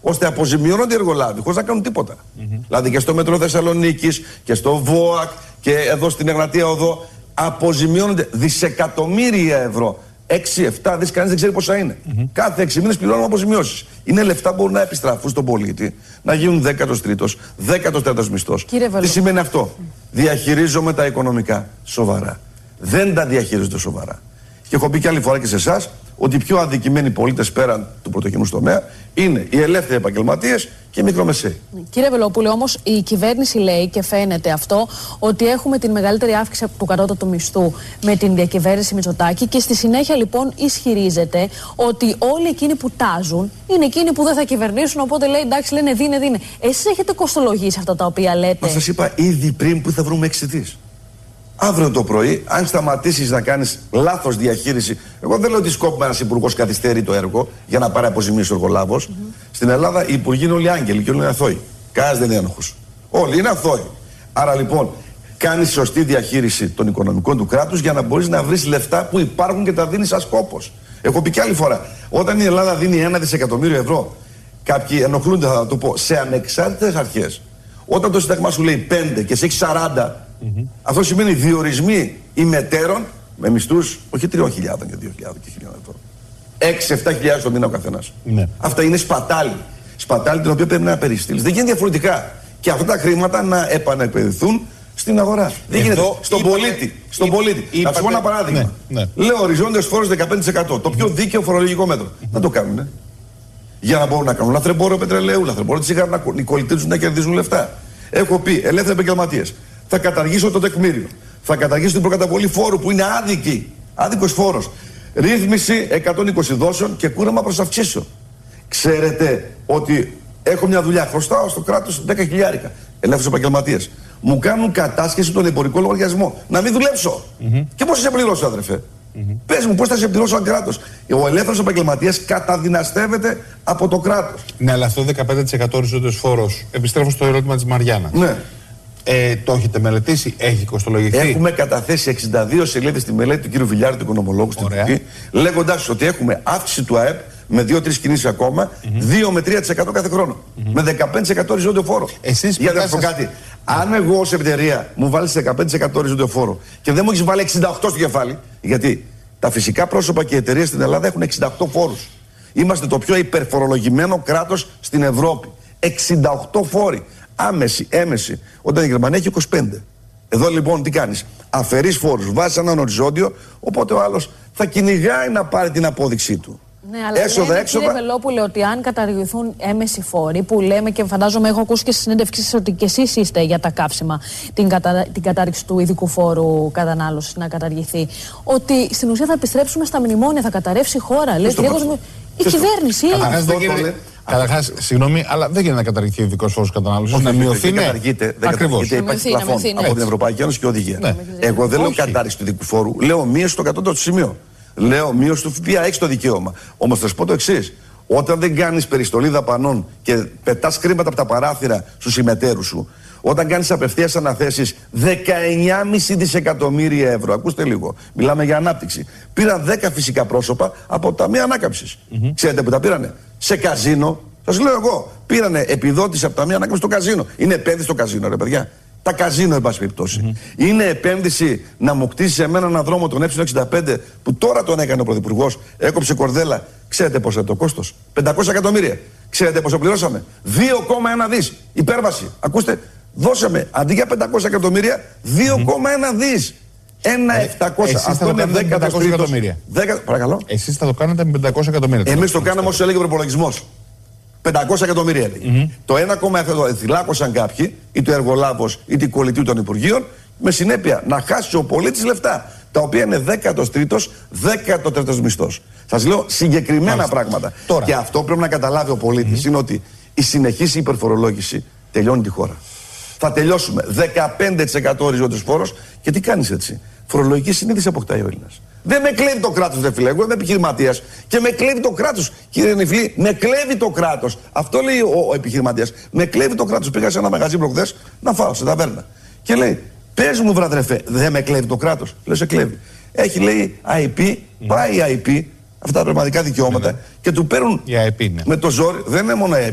ώστε αποζημιώνονται οι εργολάβοι χωρίς να κάνουν τίποτα. Δηλαδή και στο Μέτρο Θεσσαλονίκης και στο ΒΟΑΚ και εδώ στην Εγνατία Οδό αποζημιώνονται δισεκατομμύρια ευρώ. 6-7 δις, κανείς δεν ξέρει πόσα είναι. Κάθε 6 μήνες πληρώνουμε αποζημιώσεις. Είναι λεφτά που μπορούν να επιστραφούν στον πολίτη, να γίνουν 13ος, 14ος μισθός. Τι σημαίνει αυτό? Διαχειρίζομαι τα οικονομικά σοβαρά. Δεν τα διαχειρίζονται σοβαρά. Και έχω πει και άλλη φορά και σε εσάς ότι οι πιο αδικημένοι πολίτες πέραν του πρωτογενούς τομέα είναι οι ελεύθεροι επαγγελματίες και οι μικρομεσαίοι. Κύριε Βελόπουλε, όμως η κυβέρνηση λέει, και φαίνεται αυτό, ότι έχουμε την μεγαλύτερη αύξηση του κατώτατου μισθού με την διακυβέρνηση Μητσοτάκη, και στη συνέχεια λοιπόν ισχυρίζεται ότι όλοι εκείνοι που τάζουν είναι εκείνοι που δεν θα κυβερνήσουν. Οπότε λέει εντάξει, λένε δίνε. Εσείς έχετε κοστολογήσει αυτά τα οποία λέτε? Μα σας είπα ήδη πριν που θα βρούμε 6 δις. Αύριο το πρωί, αν σταματήσεις να κάνεις λάθος διαχείριση, εγώ δεν λέω ότι σκόπιμα ένας υπουργός καθυστερεί το έργο για να πάρει αποζημίωση ο εργολάβος. Στην Ελλάδα οι υπουργοί είναι όλοι άγγελοι και όλοι είναι αθώοι. Κανένας δεν είναι ένοχος. Όλοι είναι αθώοι. Άρα λοιπόν, κάνεις σωστή διαχείριση των οικονομικών του κράτους για να μπορείς να βρεις λεφτά που υπάρχουν και τα δίνεις σαν σκόπος. Έχω πει και άλλη φορά, όταν η Ελλάδα δίνει 1 δισεκατομμύριο ευρώ, κάποιοι ενοχλούνται, θα το πω, σε ανεξάρτητες αρχές. Όταν το Σύνταγμα σου λέει 5 και εσύ έχεις 40. Αυτό σημαίνει διορισμοί ημετέρων με μισθούς όχι 3.000 και 2.000 και 1.000 ευρώ. 6-7 το μήνα ο καθένας. Αυτά είναι σπατάλη. Σπατάλη την οποία πρέπει να περιστείλεις. Δεν γίνεται διαφορετικά. Και αυτά τα χρήματα να επανεκπαιδευτούν στην αγορά. Δεν γίνεται. Στον πολίτη. Να σου πω ένα παράδειγμα. Λέω οριζόντιος φόρος 15%. Το πιο δίκαιο φορολογικό μέτρο. Δεν το κάνουν. Για να μπορούν να κάνουν λαθρεμπόριο πετρελαίου, λαθρεμπόριο τσιγάρου, οι κολλητές τους να κερδίζουν λεφτά. Έχω πει ελεύθεροι επαγγελματίες. Θα καταργήσω το τεκμήριο. Θα καταργήσω την προκαταβολή φόρου που είναι άδικη. Άδικος φόρος. Ρύθμιση 120 δόσεων και κούρεμα προς αυξήσεων. Ξέρετε ότι έχω μια δουλειά, χρωστάω στο κράτος 10.000. Ελεύθερους επαγγελματίες. Μου κάνουν κατάσχεση τον εμπορικό λογαριασμό. Να μην δουλέψω. Και πώς θα σε πληρώσω, αδερφέ? Πες μου, πώς θα σε πληρώσω σαν κράτος? Ο ελεύθερος επαγγελματίας καταδυναστεύεται από το κράτος. Ναι, αλλά αυτό 15% οριζόντιος φόρος, επιστρέφω στο ερώτημα της Μαριάννας. Ναι. Το έχετε μελετήσει, έχει κοστολογηθεί? Έχουμε καταθέσει 62 σελίδες στη μελέτη του κ. Βιλιάρη, του οικονομολόγου στην Τουρκία, λέγοντας ότι έχουμε αύξηση του ΑΕΠ με 2-3 κινήσεις ακόμα, 2 με 3% κάθε χρόνο. Με 15% οριζόντιο φόρο. Για να πω κάτι. Αν εγώ ως εταιρεία μου βάλεις 15% οριζόντιο φόρο και δεν μου έχεις βάλει 68 στο κεφάλι, γιατί τα φυσικά πρόσωπα και οι εταιρείες στην Ελλάδα έχουν 68 φόρους. Είμαστε το πιο υπερφορολογημένο κράτος στην Ευρώπη. 68 φόροι. Άμεση, έμεση. Όταν η Γερμανία έχει 25. Εδώ λοιπόν τι κάνεις? Αφαιρείς φόρους, βάζεις έναν οριζόντιο, οπότε ο άλλος θα κυνηγάει να πάρει την απόδειξή του. Ναι, αλλά έσοδα, έξοδα. Κύριε Βελόπουλε, ότι αν καταργηθούν έμεση φόροι, που λέμε και φαντάζομαι έχω ακούσει και στη συνέντευξή σας ότι και εσείς είστε για τα καύσιμα, την κατάρριξη του ειδικού φόρου κατανάλωσης να καταργηθεί, ότι στην ουσία θα επιστρέψουμε στα μνημόνια, θα καταρρεύσει η χώρα. Λέει, η κυβέρνηση. Καταρχάς, συγγνώμη, αλλά δεν γίνεται να καταργηθεί ο ειδικός φόρος κατανάλωσης. Να μειωθεί, ναι. Ακριβώς. Υπάρχει πλαφόν από την Ευρωπαϊκή Ένωση και οδηγία. Εγώ δεν λέω κατάρριξη του ειδικού φόρου, λέω μείωση στο κατώτατο σημείο. Λέω μείωση του ΦΠΑ, έχεις το δικαίωμα. Όμως θα σου πω το εξής. Όταν δεν κάνεις περιστολή δαπανών και πετάς χρήματα από τα παράθυρα στους συμμετέρους σου, όταν κάνεις απευθείας αναθέσεις 19,5 δισεκατομμύρια ευρώ, ακούστε λίγο, μιλάμε για ανάπτυξη. Πήραν 10 φυσικά πρόσωπα από τα ταμεία ανάκαμψης. Ξέρετε που τα πήρανε? Σε καζίνο. Σας λέω εγώ. Πήρανε επιδότηση από τα ταμεία ανάκαμψης στο καζίνο. Είναι επένδυση στο καζίνο, ρε παιδιά. Τα καζίνο, εν πάση περιπτώσει. Είναι επένδυση να μου κτίσει εμένα έναν δρόμο, τον Ε65, που τώρα τον έκανε ο Πρωθυπουργός, έκοψε κορδέλα. Ξέρετε πόσο είναι το κόστος? 500 εκατομμύρια. Ξέρετε πόσο πληρώσαμε? 2,1 δις. Υπέρβαση. Ακούστε, δώσαμε αντί για 500 εκατομμύρια, 2,1 δις. 1,700. Αυτό είναι 10 εκατομμύρια. Παρακαλώ. Εσείς θα το κάνετε με 500 εκατομμύρια. Εμείς το κάναμε όσο έλεγε ο προπολογισμός. 500 εκατομμύρια έλεγε. Το 1,7 θυλάκωσαν κάποιοι, είτε ο εργολάβος είτε η κολλητή των Υπουργείων, με συνέπεια να χάσει ο πολίτης λεφτά, τα οποία είναι 13ος, 14ος μισθός. Σας λέω συγκεκριμένα πράγματα. Τώρα. Και αυτό πρέπει να καταλάβει ο πολίτης είναι ότι η συνεχής υπερφορολόγηση τελειώνει τη χώρα. Θα τελειώσουμε 15% οριζόντιος φόρος και τι κάνεις έτσι? Φορολογική συνείδηση αποκτάει ο Έλληνας. Δεν με κλέβει το κράτος, δεν φίλε. Εγώ είμαι επιχειρηματίας και με κλέβει το κράτος. Κύριε Νιφλή, με κλέβει το κράτος. Αυτό λέει ο επιχειρηματίας. Με κλέβει το κράτος. Πήγα σε ένα μαγαζί προχθές να φάω σε ταβέρνα. Και λέει, πες μου βραδρεφέ, δεν με κλέβει το κράτος? Λέω, σε κλέβει. Έχει λέει IP, πάει IP, αυτά τα πραγματικά δικαιώματα και του παίρνουν με το ζόρι. Δεν είναι μόνο IP.